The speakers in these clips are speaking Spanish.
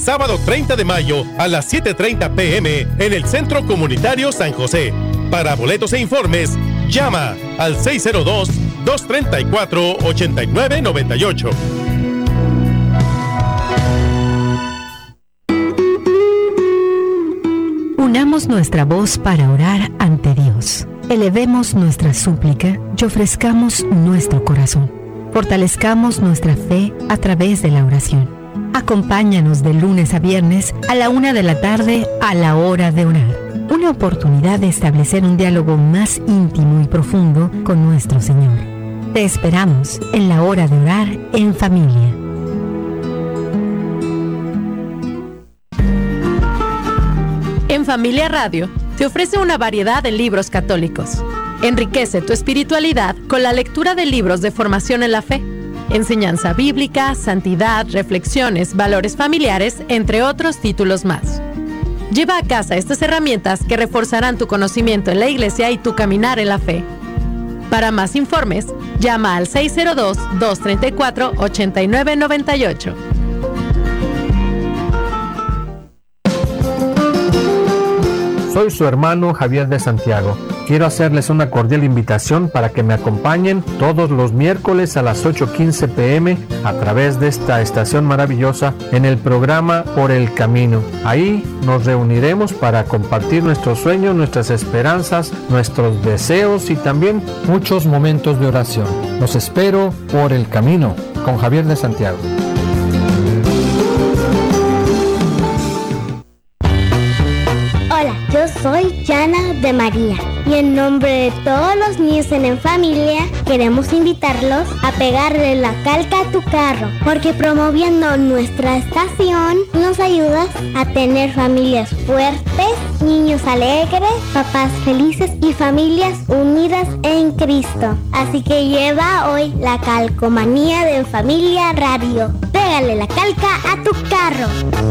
sábado 30 de mayo a las 7:30 p.m. en el Centro Comunitario San José. Para boletos e informes, llama al 602-234-8998. Unamos nuestra voz para orar ante Dios. Elevemos nuestra súplica y ofrezcamos nuestro corazón. Fortalezcamos nuestra fe a través de la oración. Acompáñanos de lunes a viernes a la 1:00 p.m. a la hora de orar. Una oportunidad de establecer un diálogo más íntimo y profundo con nuestro Señor. Te esperamos en la hora de orar en familia. En Familia Radio te ofrece una variedad de libros católicos. Enriquece tu espiritualidad con la lectura de libros de formación en la fe, enseñanza bíblica, santidad, reflexiones, valores familiares, entre otros títulos más. Lleva a casa estas herramientas que reforzarán tu conocimiento en la Iglesia y tu caminar en la fe. Para más informes, llama al 602-234-8998. Soy su hermano Javier de Santiago. Quiero hacerles una cordial invitación para que me acompañen todos los miércoles a las 8:15 p.m. a través de esta estación maravillosa en el programa Por el Camino. Ahí nos reuniremos para compartir nuestros sueños, nuestras esperanzas, nuestros deseos y también muchos momentos de oración. Los espero por el camino con Javier de Santiago. Hola, yo soy Yana de María y en nombre de todos los niños en familia queremos invitarlos a pegarle la calca a tu carro, porque promoviendo nuestra estación nos ayudas a tener familias fuertes, niños alegres, papás felices y familias unidas en Cristo. Así que lleva hoy la calcomanía de Familia Radio. Pégale la calca a tu carro.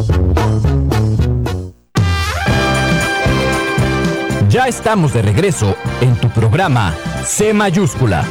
Ya estamos de regreso en tu programa C Mayúscula.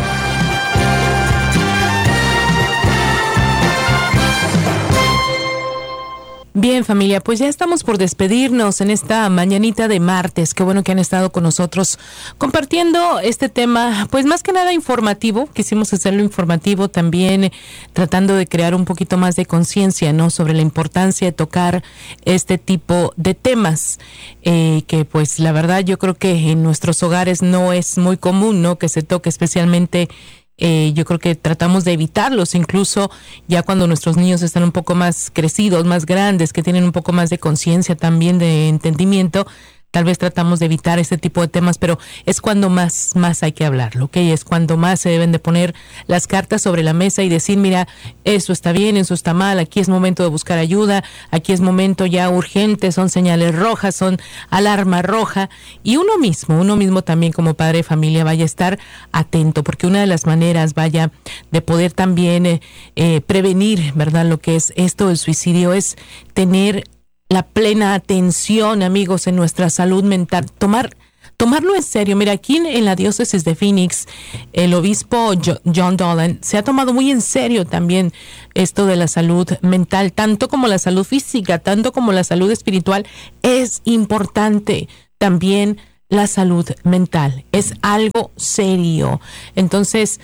Bien, familia, pues ya estamos por despedirnos en esta mañanita de martes. Qué bueno que han estado con nosotros compartiendo este tema, pues más que nada informativo. Quisimos hacerlo informativo también, tratando de crear un poquito más de conciencia, ¿no?, sobre la importancia de tocar este tipo de temas, que pues la verdad yo creo que en nuestros hogares no es muy común, ¿no?, que se toque, especialmente yo creo que tratamos de evitarlos, incluso ya cuando nuestros niños están un poco más crecidos, más grandes, que tienen un poco más de conciencia también, de entendimiento. Tal vez tratamos de evitar este tipo de temas, pero es cuando más hay que hablarlo, ¿ok? Es cuando más se deben de poner las cartas sobre la mesa y decir, mira, eso está bien, eso está mal, aquí es momento de buscar ayuda, aquí es momento ya urgente, son señales rojas, son alarma roja, y uno mismo también como padre de familia vaya a estar atento, porque una de las maneras, vaya, de poder también prevenir, ¿verdad?, lo que es esto del suicidio, es tener la plena atención, amigos, en nuestra salud mental, tomarlo en serio. Mira, aquí en la diócesis de Phoenix, el obispo John Dolan se ha tomado muy en serio también esto de la salud mental, tanto como la salud física, tanto como la salud espiritual. Es importante también la salud mental, es algo serio. Entonces,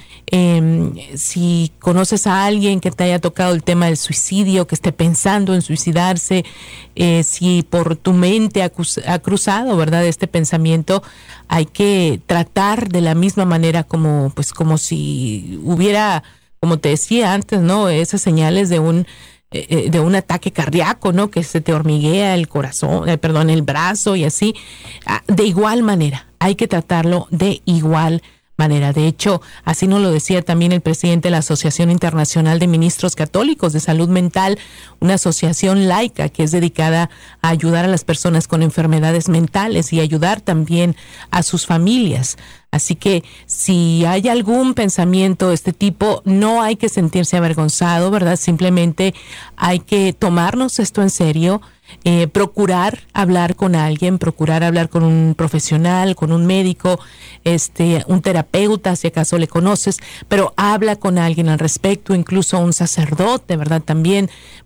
si conoces a alguien que te haya tocado el tema del suicidio, que esté pensando en suicidarse, si por tu mente ha cruzado, ¿verdad?, este pensamiento, hay que tratar de la misma manera como si hubiera, como te decía antes, ¿no?, esas señales de un ataque cardíaco, ¿no?, que se te hormiguea el corazón, el brazo y así. De igual manera, hay que tratarlo de igual manera. De hecho, así nos lo decía también el presidente de la Asociación Internacional de Ministros Católicos de Salud Mental, una asociación laica que es dedicada a ayudar a las personas con enfermedades mentales y ayudar también a sus familias. Así que si hay algún pensamiento de este tipo, no hay que sentirse avergonzado, ¿verdad? Simplemente hay que tomarnos esto en serio, procurar hablar con alguien, procurar hablar con un profesional, con un médico, un terapeuta, si acaso le conoces, pero habla con alguien al respecto, incluso un sacerdote, ¿verdad? También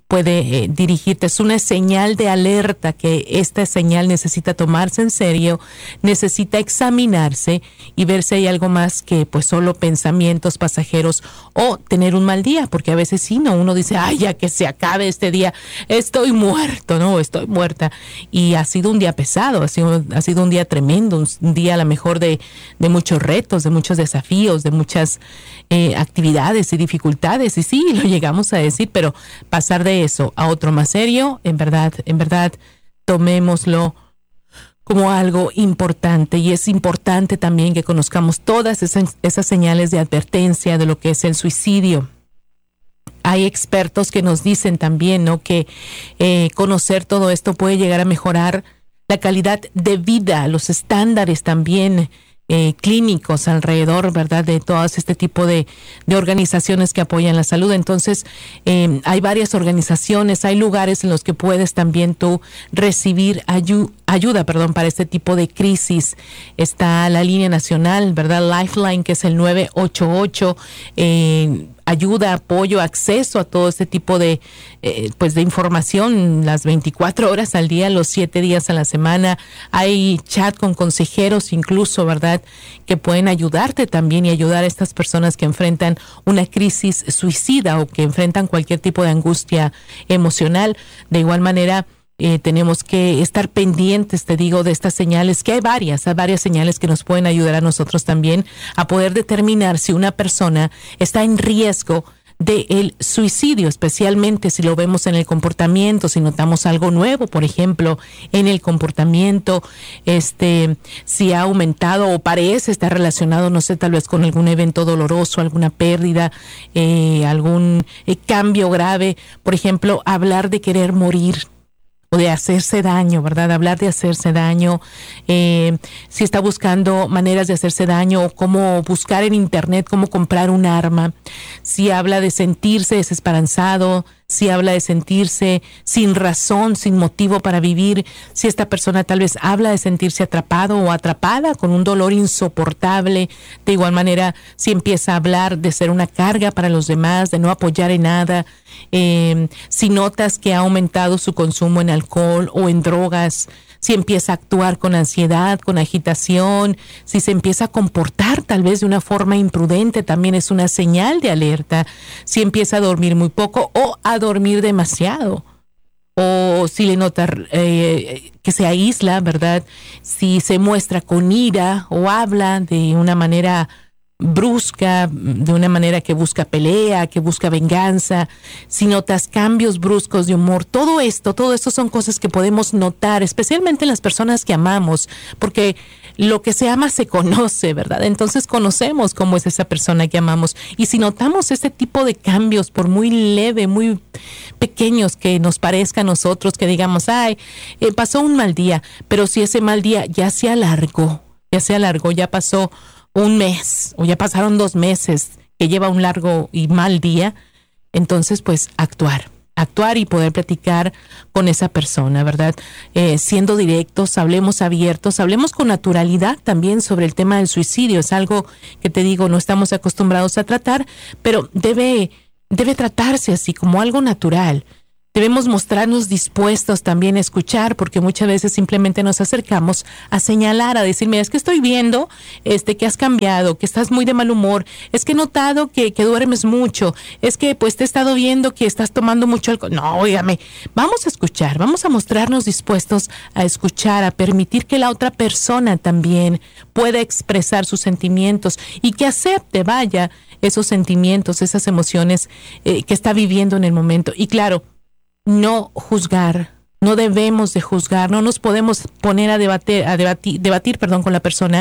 puede dirigirte. Es una señal de alerta que esta señal necesita tomarse en serio, necesita examinarse y ver si hay algo más que pues solo pensamientos pasajeros o tener un mal día, porque a veces sí, no, uno dice, ay, ya que se acabe este día, estoy muerto, no, estoy muerta. Y ha sido un día pesado, ha sido un día tremendo, un día a lo mejor de muchos retos, de muchos desafíos, de muchas actividades y dificultades, y sí, lo llegamos a decir, pero pasar de eso a otro más serio, en verdad, tomémoslo como algo importante, y es importante también que conozcamos todas esas señales de advertencia de lo que es el suicidio. Hay expertos que nos dicen también, ¿no?, que conocer todo esto puede llegar a mejorar la calidad de vida, los estándares también clínicos alrededor, ¿verdad?, de todo este tipo de organizaciones que apoyan la salud. Entonces, hay varias organizaciones, hay lugares en los que puedes también tú recibir ayuda, para este tipo de crisis. Está la línea nacional, ¿verdad?, Lifeline, que es el 988, ayuda, apoyo, acceso a todo este tipo de información las 24 horas al día, los 7 días a la semana. Hay chat con consejeros incluso, ¿verdad?, que pueden ayudarte también y ayudar a estas personas que enfrentan una crisis suicida o que enfrentan cualquier tipo de angustia emocional. De igual manera, tenemos que estar pendientes, te digo, de estas señales, que hay varias señales que nos pueden ayudar a nosotros también a poder determinar si una persona está en riesgo del suicidio, especialmente si lo vemos en el comportamiento, si notamos algo nuevo, por ejemplo, en el comportamiento, si ha aumentado o parece estar relacionado, no sé, tal vez con algún evento doloroso, alguna pérdida, algún cambio grave, por ejemplo, hablar de querer morir o de hacerse daño, ¿verdad? Hablar de hacerse daño, si está buscando maneras de hacerse daño, o cómo buscar en internet cómo comprar un arma, si habla de sentirse desesperanzado, si habla de sentirse sin razón, sin motivo para vivir, si esta persona tal vez habla de sentirse atrapado o atrapada con un dolor insoportable. De igual manera, si empieza a hablar de ser una carga para los demás, de no apoyar en nada, si notas que ha aumentado su consumo en alcohol o en drogas, si empieza a actuar con ansiedad, con agitación, si se empieza a comportar tal vez de una forma imprudente, también es una señal de alerta. Si empieza a dormir muy poco o a dormir demasiado, o si le nota que se aísla, ¿verdad? Si se muestra con ira o habla de una manera brusca, de una manera que busca pelea, que busca venganza, si notas cambios bruscos de humor, todo esto son cosas que podemos notar, especialmente en las personas que amamos, porque lo que se ama se conoce, ¿verdad? Entonces conocemos cómo es esa persona que amamos, y si notamos este tipo de cambios, por muy leve, muy pequeños que nos parezca a nosotros, que digamos, pasó un mal día, pero si ese mal día ya se alargó, ya pasó un mes o ya pasaron 2 meses que lleva un largo y mal día, entonces pues actuar y poder platicar con esa persona, ¿verdad? Siendo directos, hablemos abiertos, hablemos con naturalidad también sobre el tema del suicidio. Es algo que, te digo, no estamos acostumbrados a tratar, pero debe tratarse así como algo natural. Debemos mostrarnos dispuestos también a escuchar, porque muchas veces simplemente nos acercamos a señalar, a decir, mira, es que estoy viendo que has cambiado, que estás muy de mal humor, es que he notado que duermes mucho, es que pues te he estado viendo que estás tomando mucho alcohol. No, óigame, vamos a escuchar, vamos a mostrarnos dispuestos a escuchar, a permitir que la otra persona también pueda expresar sus sentimientos y que acepte, vaya, esos sentimientos, esas emociones que está viviendo en el momento. Y claro, no juzgar, no debemos de juzgar, no nos podemos poner a debatir con la persona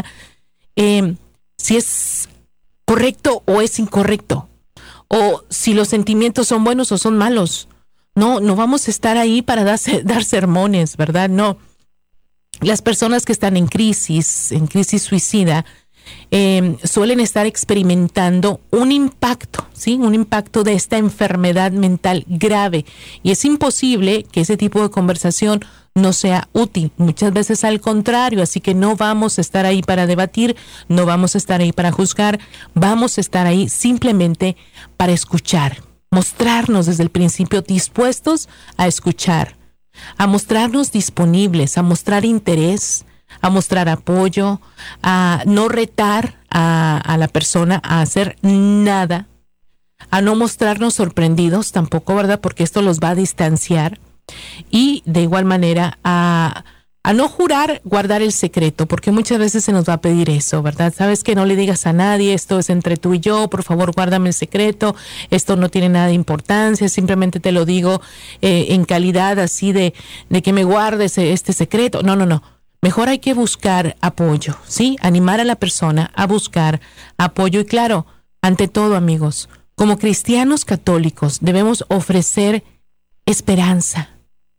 si es correcto o es incorrecto, o si los sentimientos son buenos o son malos. No vamos a estar ahí para dar sermones, ¿verdad? No. Las personas que están en crisis suicida, suelen estar experimentando un impacto, ¿sí? Un impacto de esta enfermedad mental grave, y es imposible que ese tipo de conversación no sea útil, muchas veces al contrario. Así que no vamos a estar ahí para debatir, no vamos a estar ahí para juzgar, vamos a estar ahí simplemente para escuchar, mostrarnos desde el principio dispuestos a escuchar, a mostrarnos disponibles, a mostrar interés, a mostrar apoyo, a no retar a la persona a hacer nada, a no mostrarnos sorprendidos tampoco, ¿verdad? Porque esto los va a distanciar. Y de igual manera a no jurar guardar el secreto, porque muchas veces se nos va a pedir eso, ¿verdad? Sabes que no le digas a nadie, esto es entre tú y yo, por favor guárdame el secreto, esto no tiene nada de importancia, simplemente te lo digo en calidad así de que me guardes este secreto. No. Mejor hay que buscar apoyo, ¿sí? Animar a la persona a buscar apoyo. Y claro, ante todo, amigos, como cristianos católicos debemos ofrecer esperanza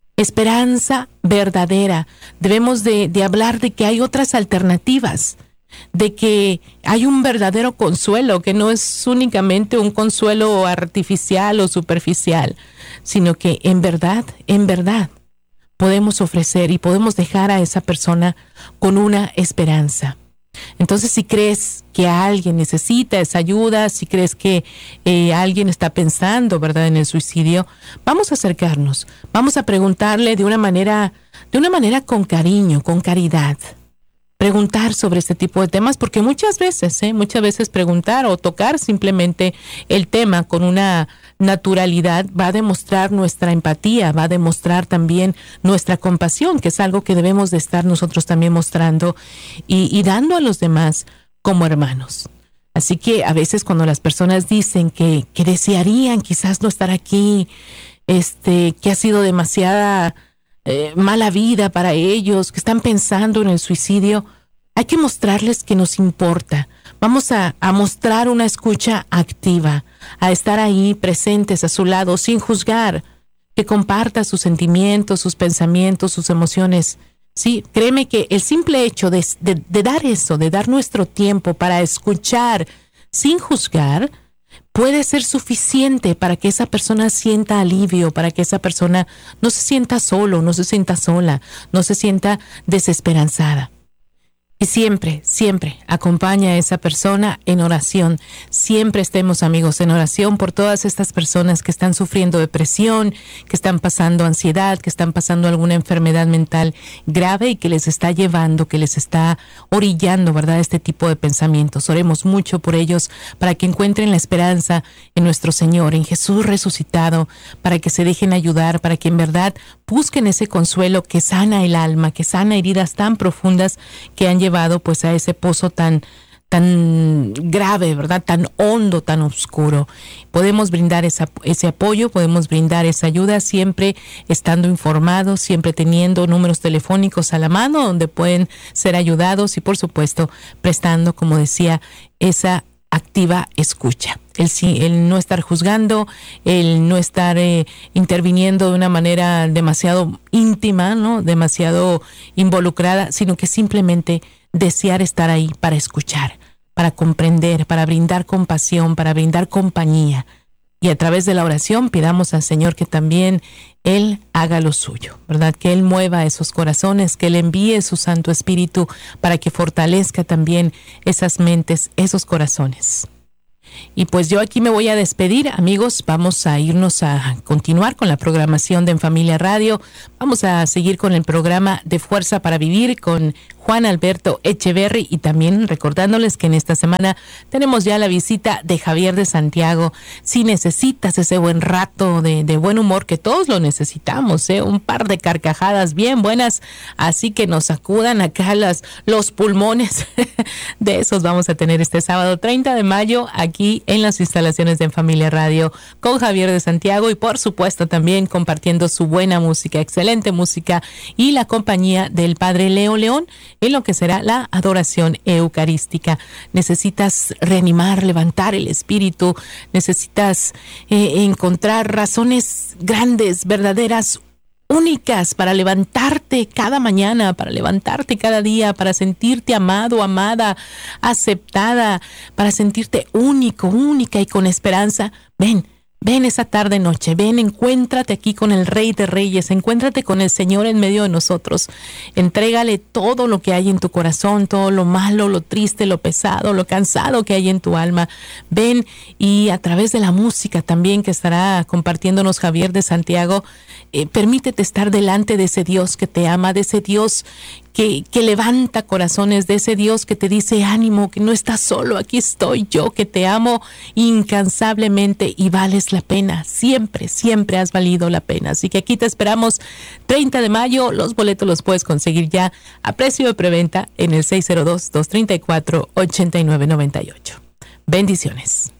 verdadera. Debemos de hablar de que hay otras alternativas, de que hay un verdadero consuelo, que no es únicamente un consuelo artificial o superficial, sino que en verdad, podemos ofrecer y podemos dejar a esa persona con una esperanza. Entonces, si crees que alguien necesita esa ayuda, si crees que alguien está pensando, ¿verdad?, en el suicidio, vamos a acercarnos, vamos a preguntarle de una manera con cariño, con caridad. Preguntar sobre este tipo de temas, porque muchas veces preguntar o tocar simplemente el tema con una naturalidad va a demostrar nuestra empatía, va a demostrar también nuestra compasión, que es algo que debemos de estar nosotros también mostrando y dando a los demás como hermanos. Así que a veces cuando las personas dicen que desearían quizás no estar aquí, que ha sido demasiada mala vida para ellos, que están pensando en el suicidio, hay que mostrarles que nos importa. Vamos a mostrar una escucha activa, a estar ahí presentes a su lado sin juzgar, que comparta sus sentimientos, sus pensamientos, sus emociones. Sí, créeme que el simple hecho de dar eso, de dar nuestro tiempo para escuchar sin juzgar, puede ser suficiente para que esa persona sienta alivio, para que esa persona no se sienta solo, no se sienta sola, no se sienta desesperanzada. Y siempre acompaña a esa persona en oración. Siempre estemos, amigos, en oración por todas estas personas que están sufriendo depresión, que están pasando ansiedad, que están pasando alguna enfermedad mental grave y que les está llevando, que les está orillando, ¿verdad?, este tipo de pensamientos. Oremos mucho por ellos para que encuentren la esperanza en nuestro Señor, en Jesús resucitado, para que se dejen ayudar, para que en verdad busquen ese consuelo que sana el alma, que sana heridas tan profundas que han llevado pues a ese pozo tan grave, ¿verdad?, tan hondo, tan oscuro. Podemos brindar ese apoyo, podemos brindar esa ayuda, siempre estando informados, siempre teniendo números telefónicos a la mano donde pueden ser ayudados y por supuesto prestando, como decía, esa activa escucha. El no estar juzgando, el no estar interviniendo de una manera demasiado íntima, ¿no?, demasiado involucrada, sino que simplemente desear estar ahí para escuchar, para comprender, para brindar compasión, para brindar compañía. Y a través de la oración pidamos al Señor que también Él haga lo suyo, ¿verdad? Que Él mueva esos corazones, que Él envíe su Santo Espíritu para que fortalezca también esas mentes, esos corazones. Y pues yo aquí me voy a despedir, amigos. Vamos a irnos a continuar con la programación de En Familia Radio. Vamos a seguir con el programa de Fuerza para Vivir con Juan Alberto Echeverry y también recordándoles que en esta semana tenemos ya la visita de Javier de Santiago. Si necesitas ese buen rato de buen humor, que todos lo necesitamos, un par de carcajadas bien buenas, así que nos sacudan acá los pulmones. De esos vamos a tener este sábado 30 de mayo aquí en las instalaciones de En Familia Radio con Javier de Santiago y por supuesto también compartiendo su buena música, excelente música y la compañía del Padre Leo León en lo que será la adoración eucarística. Necesitas reanimar, levantar el espíritu, necesitas encontrar razones grandes, verdaderas, únicas para levantarte cada mañana, para levantarte cada día, para sentirte amado, amada, aceptada, para sentirte único, única y con esperanza. Ven, Ven esa tarde noche, ven, encuéntrate aquí con el Rey de Reyes, encuéntrate con el Señor en medio de nosotros. Entrégale todo lo que hay en tu corazón, todo lo malo, lo triste, lo pesado, lo cansado que hay en tu alma. Ven, y a través de la música también que estará compartiéndonos Javier de Santiago, permítete estar delante de ese Dios que te ama, de ese Dios que levanta corazones, de ese Dios que te dice ánimo, que no estás solo, aquí estoy yo, que te amo incansablemente y vales la pena, siempre, siempre has valido la pena. Así que aquí te esperamos 30 de mayo, los boletos los puedes conseguir ya a precio de preventa en el 602-234-8998. Bendiciones.